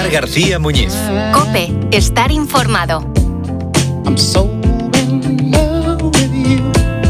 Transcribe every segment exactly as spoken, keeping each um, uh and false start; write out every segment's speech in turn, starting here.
Pilar García Muñiz. COPE, estar informado. I'm so in love with you.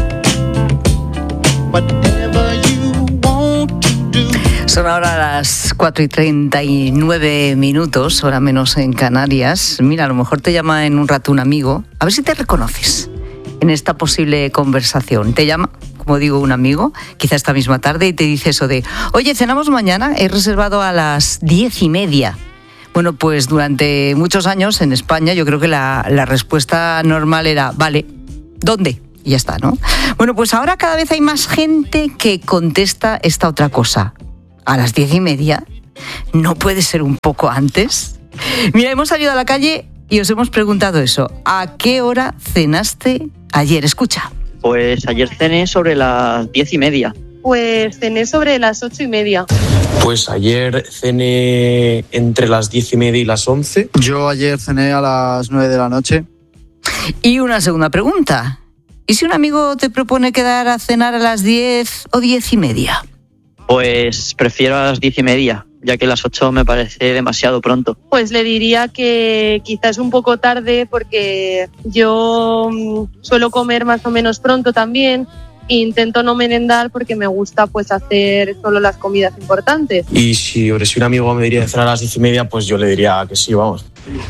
Whatever you want to do. Son ahora las cuatro y treinta y nueve minutos, hora menos en Canarias. Mira, a lo mejor te llama en un rato un amigo. A ver si te reconoces en esta posible conversación. Te llama, como digo, un amigo, quizá esta misma tarde, y te dice eso de: oye, cenamos mañana, he reservado a las diez y media. Bueno, pues durante muchos años en España yo creo que la, la respuesta normal era: vale, ¿dónde? Y ya está, ¿no? Bueno, pues ahora cada vez hay más gente que contesta esta otra cosa. ¿A las diez y media? ¿No puede ser un poco antes? Mira, hemos salido a la calle y os hemos preguntado eso. ¿A qué hora cenaste ayer? Escucha. Pues ayer cené sobre las diez y media. Pues cené sobre las ocho y media. Pues ayer cené entre las diez y media y las once. Yo ayer cené a las nueve de la noche. Y una segunda pregunta. ¿Y si un amigo te propone quedar a cenar a las diez o diez y media? Pues prefiero a las diez y media, ya que las ocho me parece demasiado pronto. Pues le diría que quizás un poco tarde, porque yo suelo comer más o menos pronto también. Intento no merendar porque me gusta pues hacer solo las comidas importantes. Y si, si un amigo me diría de cenar a las diez y media, pues yo le diría que sí, vamos.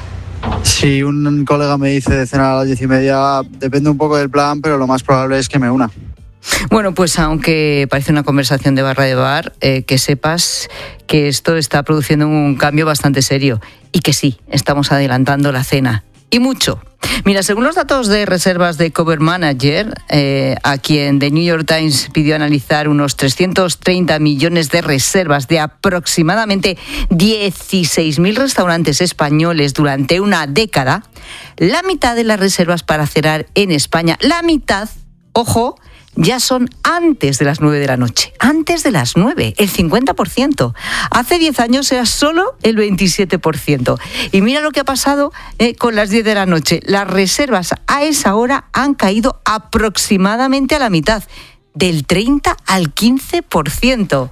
Si un colega me dice de cenar a las diez y media, depende un poco del plan, pero lo más probable es que me una. Bueno, pues aunque parece una conversación de barra de bar, eh, que sepas que esto está produciendo un cambio bastante serio y que sí, estamos adelantando la cena. Y mucho. Mira, según los datos de reservas de Cover Manager, eh, a quien The New York Times pidió analizar unos trescientos treinta millones de reservas de aproximadamente dieciséis mil restaurantes españoles durante una década, la mitad de las reservas para cenar en España, la mitad, ojo, ya son antes de las nueve de la noche. Antes de las nueve, el cincuenta por ciento. Hace diez años era solo el veintisiete por ciento. Y mira lo que ha pasado eh, con las diez de la noche. Las reservas a esa hora han caído aproximadamente a la mitad, del treinta al quince por ciento.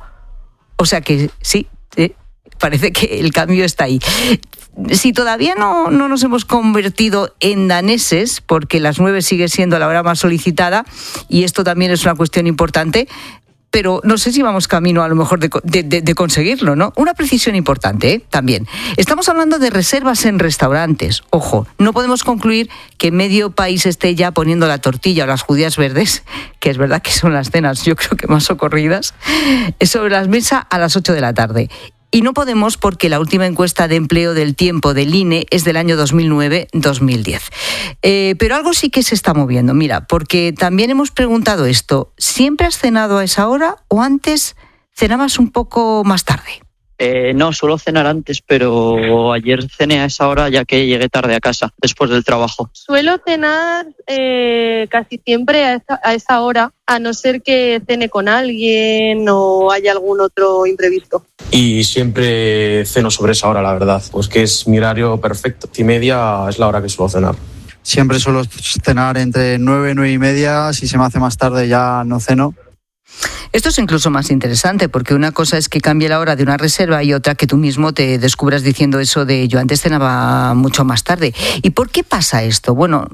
O sea que sí, eh, parece que el cambio está ahí. Si todavía no, no nos hemos convertido en daneses, porque las nueve sigue siendo la hora más solicitada, y esto también es una cuestión importante, pero no sé si vamos camino a lo mejor de, de, de, de conseguirlo, ¿no? Una precisión importante, ¿eh? También. Estamos hablando de reservas en restaurantes. Ojo, no podemos concluir que medio país esté ya poniendo la tortilla o las judías verdes, que es verdad que son las cenas, yo creo que más socorridas, sobre la mesa a las ocho de la tarde. Y no podemos porque la última encuesta de empleo del tiempo del I N E es del año dos mil nueve dos mil diez. Eh, pero algo sí que se está moviendo, mira, porque también hemos preguntado esto: ¿siempre has cenado a esa hora o antes cenabas un poco más tarde? Eh, no, suelo cenar antes, pero ayer cené a esa hora ya que llegué tarde a casa, después del trabajo. Suelo cenar eh, casi siempre a esa, a esa hora, a no ser que cene con alguien o haya algún otro imprevisto. Y siempre ceno sobre esa hora, la verdad, pues que es mi horario perfecto. Diez y media es la hora que suelo cenar. Siempre suelo cenar entre nueve y nueve y media. Si se me hace más tarde ya no ceno. Esto es incluso más interesante, porque una cosa es que cambie la hora de una reserva y otra que tú mismo te descubras diciendo eso de yo antes cenaba mucho más tarde. ¿Y por qué pasa esto? Bueno,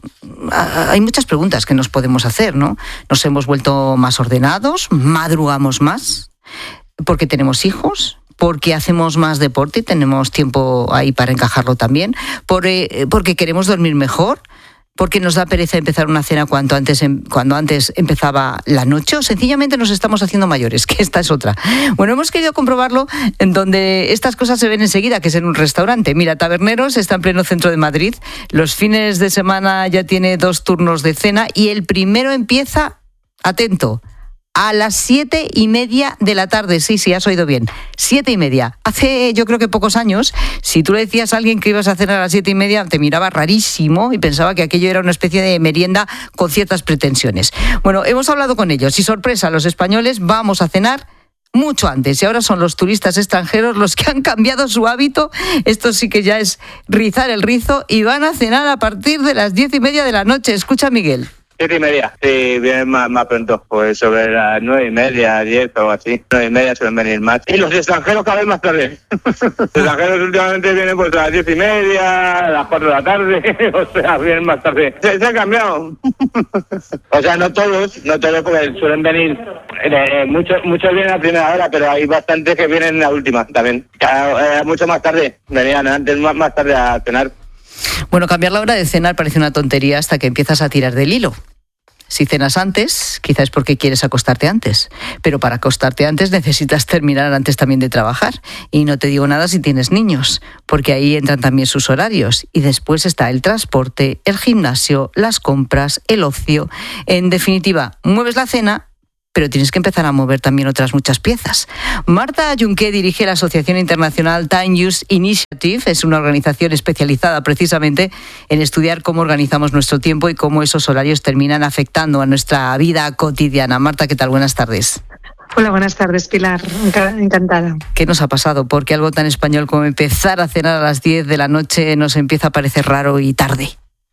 hay muchas preguntas que nos podemos hacer, ¿no? ¿Nos hemos vuelto más ordenados? ¿Madrugamos más? ¿Porque tenemos hijos? ¿Porque hacemos más deporte y tenemos tiempo ahí para encajarlo también? ¿Por, eh, ¿Porque queremos dormir mejor? ¿Porque nos da pereza empezar una cena cuando antes, cuando antes empezaba la noche? ¿O sencillamente nos estamos haciendo mayores? Que esta es otra. Bueno, hemos querido comprobarlo en donde estas cosas se ven enseguida, que es en un restaurante. Mira, Taberneros está en pleno centro de Madrid. Los fines de semana ya tiene dos turnos de cena y el primero empieza, atento, a las siete y media de la tarde. Sí, sí, has oído bien. Siete y media. Hace, yo creo que pocos años, si tú le decías a alguien que ibas a cenar a las siete y media, te miraba rarísimo y pensaba que aquello era una especie de merienda con ciertas pretensiones. Bueno, hemos hablado con ellos y, sorpresa, los españoles vamos a cenar mucho antes, y ahora son los turistas extranjeros los que han cambiado su hábito. Esto sí que ya es rizar el rizo, y van a cenar a partir de las diez y media de la noche. Escucha, Miguel. siete y media. Sí, vienen más, más pronto, pues sobre las nueve y media, diez o así. Nueve y media suelen venir más. Y los extranjeros cada vez más tarde. Los extranjeros últimamente vienen pues a las diez y media, a las cuatro de la tarde, o sea, vienen más tarde. Se, se ha cambiado. O sea, no todos, no todos porque suelen venir, eh, muchos muchos vienen a primera hora, pero hay bastantes que vienen a la última también. Cada, eh, mucho más tarde, venían antes más, más tarde a cenar. Bueno, cambiar la hora de cenar parece una tontería hasta que empiezas a tirar del hilo. Si cenas antes, quizás es porque quieres acostarte antes. Pero para acostarte antes necesitas terminar antes también de trabajar. Y no te digo nada si tienes niños, porque ahí entran también sus horarios. Y después está el transporte, el gimnasio, las compras, el ocio. En definitiva, mueves la cena, pero tienes que empezar a mover también otras muchas piezas. Marta Junqué dirige la Asociación Internacional Time Use Initiative. Es una organización especializada precisamente en estudiar cómo organizamos nuestro tiempo y cómo esos horarios terminan afectando a nuestra vida cotidiana. Marta, ¿qué tal? Buenas tardes. Hola, buenas tardes, Pilar. Encantada. ¿Qué nos ha pasado? ¿Por qué algo tan español como empezar a cenar a las diez de la noche nos empieza a parecer raro y tarde?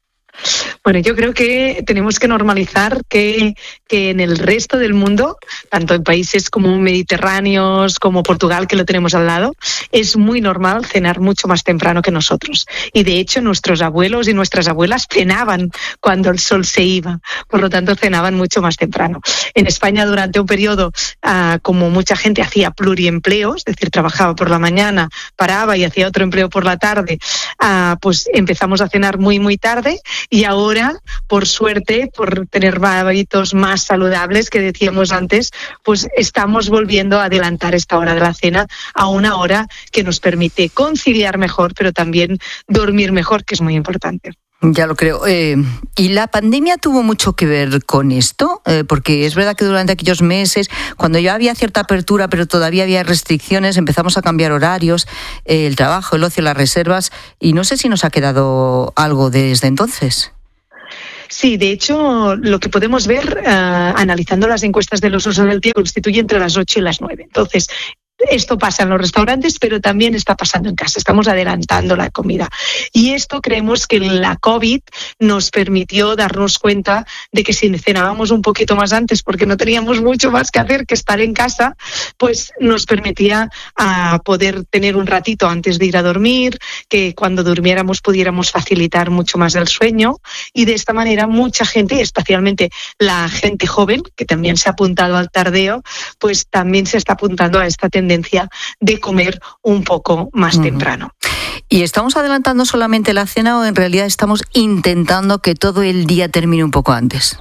Bueno, yo creo que tenemos que normalizar que, que en el resto del mundo, tanto en países como mediterráneos, como Portugal, que lo tenemos al lado, es muy normal cenar mucho más temprano que nosotros. Y de hecho, nuestros abuelos y nuestras abuelas cenaban cuando el sol se iba, por lo tanto cenaban mucho más temprano. En España, durante un periodo, uh, como mucha gente hacía pluriempleo, es decir, trabajaba por la mañana, paraba y hacía otro empleo por la tarde, uh, pues empezamos a cenar muy, muy tarde. Y ahora, por suerte, por tener hábitos más saludables que decíamos antes, pues estamos volviendo a adelantar esta hora de la cena a una hora que nos permite conciliar mejor, pero también dormir mejor, que es muy importante. Ya lo creo. Eh, ¿Y la pandemia tuvo mucho que ver con esto? Eh, porque es verdad que durante aquellos meses, cuando ya había cierta apertura, pero todavía había restricciones, empezamos a cambiar horarios, eh, el trabajo, el ocio, las reservas, y no sé si nos ha quedado algo desde entonces. Sí, de hecho, lo que podemos ver, uh, analizando las encuestas de los usos del día, constituye entre las ocho y las nueve. Entonces, esto pasa en los restaurantes, pero también está pasando en casa. Estamos adelantando la comida. Y esto creemos que la COVID nos permitió darnos cuenta de que si cenábamos un poquito más antes, porque no teníamos mucho más que hacer que estar en casa, pues nos permitía uh, poder tener un ratito antes de ir a dormir, que cuando durmiéramos pudiéramos facilitar mucho más el sueño. Y de esta manera mucha gente, especialmente la gente joven, que también se ha apuntado al tardeo, pues también se está apuntando a esta tendencia de comer un poco más uh-huh. temprano. ¿Y estamos adelantando solamente la cena o en realidad estamos intentando que todo el día termine un poco antes?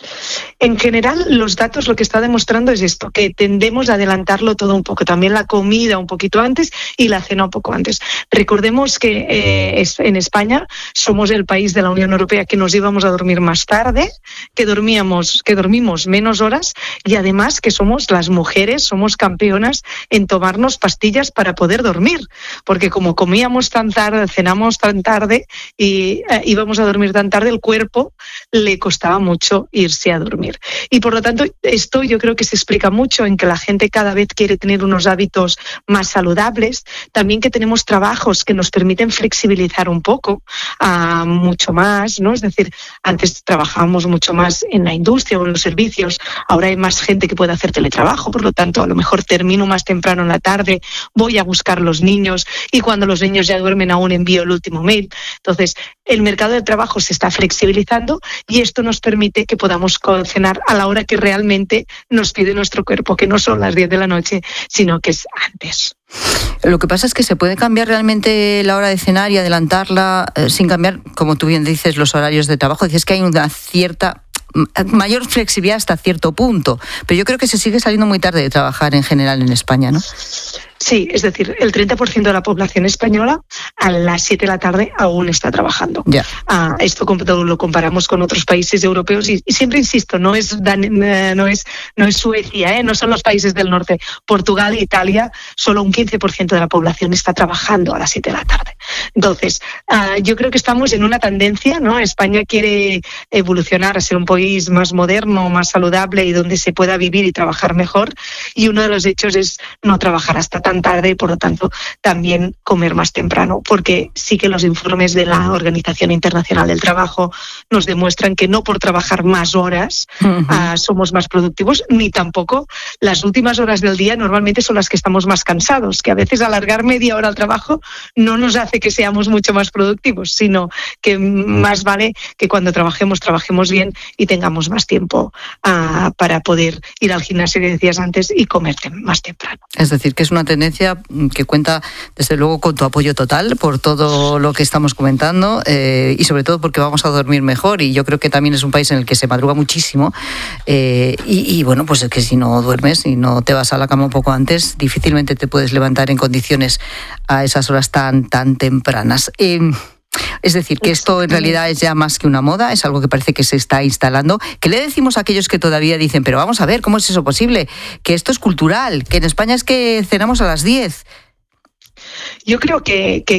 En general, los datos lo que está demostrando es esto, que tendemos a adelantarlo todo un poco, también la comida un poquito antes y la cena un poco antes. Recordemos que eh, en España somos el país de la Unión Europea que nos íbamos a dormir más tarde, que dormíamos, que dormimos menos horas y además que somos las mujeres, somos campeonas en tomarnos pastillas para poder dormir, porque como comíamos tan tarde, cenamos tan tarde y eh, íbamos a dormir tan tarde, el cuerpo le costaba mucho irse a dormir. Y por lo tanto, esto yo creo que se explica mucho en que la gente cada vez quiere tener unos hábitos más saludables, también que tenemos trabajos que nos permiten flexibilizar un poco, uh, mucho más, ¿no? Es decir, antes trabajábamos mucho más en la industria o en los servicios, ahora hay más gente que puede hacer teletrabajo, por lo tanto, a lo mejor termino más temprano en la tarde, voy a buscar los niños y cuando los niños ya duermen aún envío el último mail. Entonces, el mercado de trabajo se está flexibilizando y esto nos permite que podamos cenar a la hora que realmente nos pide nuestro cuerpo, que no son las diez de la noche, sino que es antes. Lo que pasa es que se puede cambiar realmente la hora de cenar y adelantarla eh, sin cambiar, como tú bien dices, los horarios de trabajo. Dices que hay una cierta mayor flexibilidad hasta cierto punto, pero yo creo que se sigue saliendo muy tarde de trabajar en general en España, ¿no? Sí, es decir, el treinta por ciento de la población española a las siete de la tarde aún está trabajando. Yeah. Uh, esto lo comparamos con otros países europeos y, y siempre insisto, no es, no es, no es Suecia, ¿eh? No son los países del norte. Portugal e Italia, solo un quince por ciento de la población está trabajando a las siete de la tarde. Entonces, uh, yo creo que estamos en una tendencia, ¿no? España quiere evolucionar a ser un país más moderno, más saludable y donde se pueda vivir y trabajar mejor. Y uno de los hechos es no trabajar hasta tan tarde y, por lo tanto, también comer más temprano. Porque sí que los informes de la Organización Internacional del Trabajo nos demuestran que no por trabajar más horas uh-huh. uh, somos más productivos, ni tampoco las últimas horas del día normalmente son las que estamos más cansados, que a veces alargar media hora al trabajo no nos hace que sea mucho más productivos, sino que más vale que cuando trabajemos, trabajemos bien y tengamos más tiempo uh, para poder ir al gimnasio, que decías antes, y comer más temprano. Es decir, que es una tendencia que cuenta, desde luego, con tu apoyo total por todo lo que estamos comentando eh, y sobre todo porque vamos a dormir mejor, y yo creo que también es un país en el que se madruga muchísimo eh, y, y bueno, pues es que si no duermes y no te vas a la cama un poco antes, difícilmente te puedes levantar en condiciones a esas horas tan, tan tempranas. Eh, es decir, que esto en realidad es ya más que una moda, es algo que parece que se está instalando. ¿Qué le decimos a aquellos que todavía dicen, pero vamos a ver, ¿cómo es eso posible? Que esto es cultural, que en España es que cenamos a las diez. Yo creo que, que